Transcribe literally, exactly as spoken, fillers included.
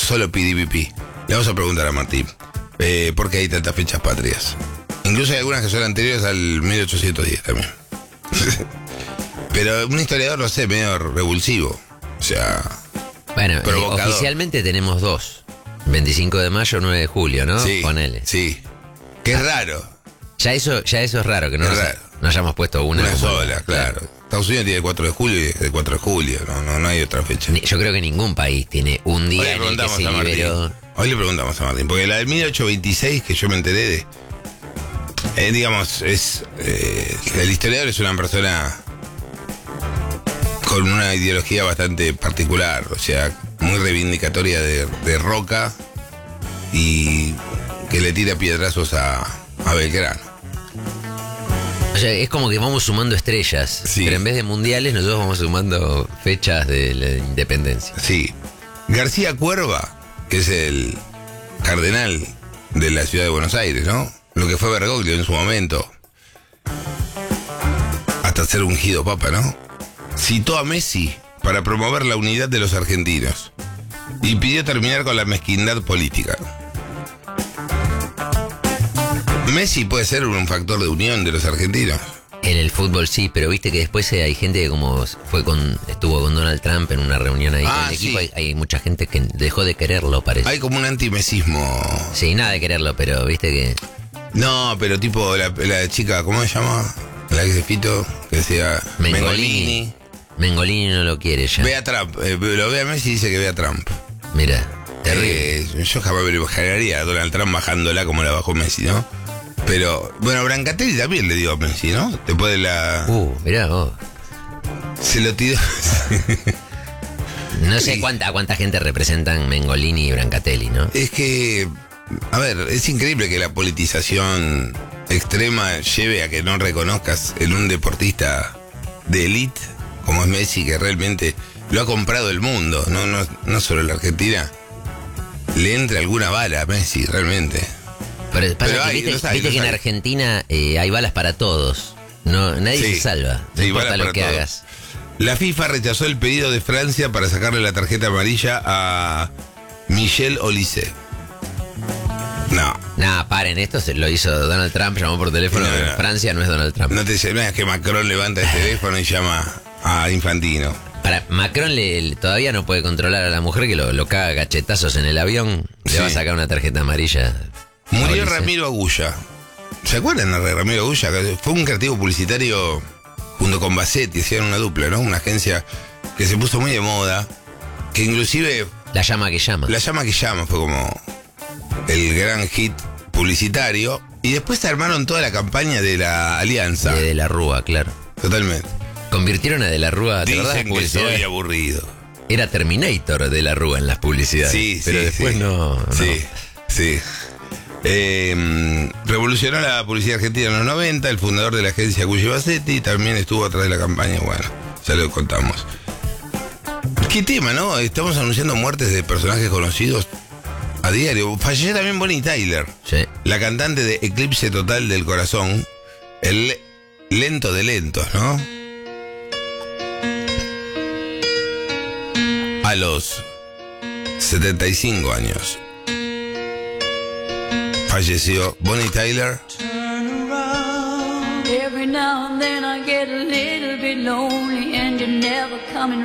solo P D P P? Le vamos a preguntar a Martín, eh, ¿por qué hay tantas fechas patrias? Incluso hay algunas que son anteriores al mil ochocientos diez también. Pero un historiador, no sé, medio revulsivo. O sea, bueno, eh, oficialmente tenemos dos. veinticinco de mayo, nueve de julio, ¿no? Sí, ponele. Sí. Que es raro. Ya eso, ya eso es raro, que no, nos, raro. no hayamos puesto una. Una sola, claro. claro. Estados Unidos tiene el cuatro de julio y es el cuatro de julio. No, no, no hay otra fecha. Yo creo que ningún país tiene un día en el que se liberó. Hoy le preguntamos a Martín, porque la del mil ochocientos veintiséis, que yo me enteré de... Eh, digamos, es... Eh, el historiador es una persona con una ideología bastante particular, o sea, muy reivindicatoria de, de Roca y que le tira piedrazos a, a Belgrano. O sea, es como que vamos sumando estrellas, sí. Pero en vez de mundiales nosotros vamos sumando fechas de la independencia. Sí. García Cuerva, que es el cardenal de la ciudad de Buenos Aires, ¿no? Lo que fue Bergoglio en su momento, hasta ser ungido papa, ¿no? Citó a Messi para promover la unidad de los argentinos y pidió terminar con la mezquindad política. Messi puede ser un factor de unión de los argentinos. En el fútbol sí, pero viste que después hay gente que como fue con estuvo con Donald Trump en una reunión ahí ah, con el sí. equipo, hay, hay mucha gente que dejó de quererlo, parece. Hay como un antimesismo. Sí, nada de quererlo, pero viste que... No, pero tipo la, la chica, ¿cómo se llama? La ex de Fito, que decía Mengolini. Mengolini. Mengolini no lo quiere ya. Ve a Trump, eh, lo ve a Messi y dice que ve a Trump. Mira, terrible. Eh, yo jamás me lo imaginaría a Donald Trump bajándola como la bajó Messi, ¿no? Pero, bueno, Brancatelli también le dio a Messi, ¿no? Después de la... Uh, mirá vos. Se lo tiró. No sé cuánta, cuánta gente representan Mengolini y Brancatelli, ¿no? Es que, a ver, es increíble que la politización extrema lleve a que no reconozcas en un deportista de élite como es Messi, que realmente lo ha comprado el mundo, no, no, no solo la Argentina. Le entra alguna bala a Messi, realmente. Pero, pasa Pero que hay, viste, los hay, viste los que en hay. Argentina eh, hay balas para todos. No, nadie Sí, se salva. No sí, importa balas lo para que todos. hagas. La FIFA rechazó el pedido de Francia para sacarle la tarjeta amarilla a Michel Olise. No. Nah, paren, esto se lo hizo Donald Trump, llamó por teléfono. No, no. Francia no es Donald Trump. No te no es que Macron levanta el teléfono y llama a Infantino. Para Macron le, todavía no puede controlar a la mujer que lo, lo caga a cachetazos en el avión. Le Sí. va a sacar una tarjeta amarilla. Murió Olise. Ramiro Agulla. ¿Se acuerdan de Ramiro Agulla? Que fue un creativo publicitario junto con Bassetti, hicieron una dupla, ¿no? Una agencia que se puso muy de moda, que inclusive La llama que llama. La llama que llama fue como el gran hit publicitario. Y después se armaron toda la campaña de la Alianza. De, de la Rúa, claro. Totalmente. Convirtieron a De la Rúa, ¿te acordás? Dicen que Publicidad. soy aburrido. Era Terminator De la Rúa en las publicidades. Sí, pero sí, después sí. no, no. Sí, sí. Eh, revolucionó la publicidad argentina en los noventa, el fundador de la agencia Gulli Bassetti también estuvo atrás de la campaña, bueno, ya lo contamos. ¿Qué tema, no? Estamos anunciando muertes de personajes conocidos a diario. Falleció también Bonnie Tyler, Sí. la cantante de Eclipse Total del Corazón, el le- lento de lentos, ¿no? A los setenta y cinco años falleció Bonnie Tyler. Every now and then I get a little bit lonely and you're never coming